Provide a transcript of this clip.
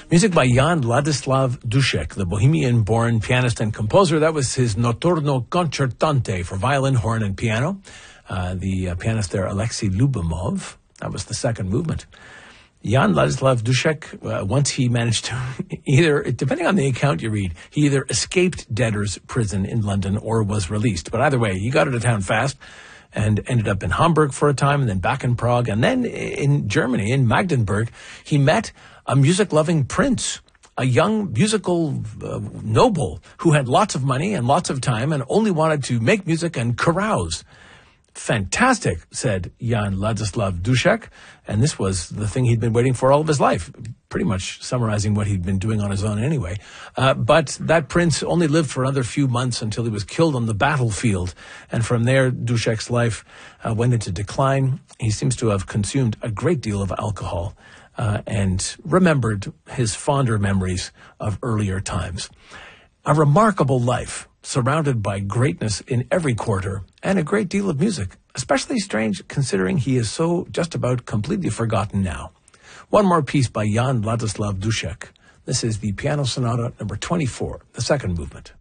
Music by Jan Ladislav Dušek, the Bohemian-born pianist and composer. That was his Notturno Concertante for violin, horn, and piano. The pianist there, Alexei Lubomov. That was the second movement. Jan Ladislav Dušek, once he managed to either, depending on the account you read, he either escaped debtor's prison in London or was released. But either way, he got out of town fast and ended up in Hamburg for a time and then back in Prague. And then in Germany, in Magdeburg, he met a music-loving prince, a young musical noble who had lots of money and lots of time and only wanted to make music and carouse. Fantastic, said Jan Ladislav Dušek, and this was the thing he'd been waiting for all of his life, pretty much summarizing what he'd been doing on his own anyway. But that prince only lived for another few months until he was killed on the battlefield, and from there, Dušek's life went into decline. He seems to have consumed a great deal of alcohol and remembered his fonder memories of earlier times. A remarkable life, surrounded by greatness in every quarter and a great deal of music, especially strange considering he is so just about completely forgotten now. One more piece by Jan Ladislav Dušek. This is the Piano Sonata number 24, the second movement.